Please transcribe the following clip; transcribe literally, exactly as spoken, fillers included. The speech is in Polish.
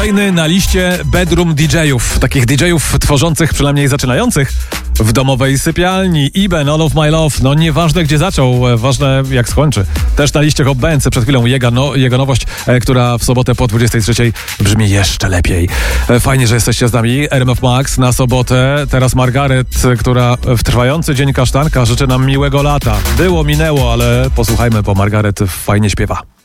Kolejny na liście bedroom didżejów, takich didżejów tworzących, przynajmniej zaczynających, w domowej sypialni. Iben, All of My Love. No nieważne gdzie zaczął, ważne jak skończy. Też na liście Hot Bands, przed chwilą jego, no, jego nowość, e, która w sobotę po dwudziestej trzeciej brzmi jeszcze lepiej. E, fajnie, że jesteście z nami. R M F Max na sobotę. Teraz Margaret, która w trwający dzień kasztanka życzy nam miłego lata. Było, minęło, ale posłuchajmy, bo Margaret fajnie śpiewa.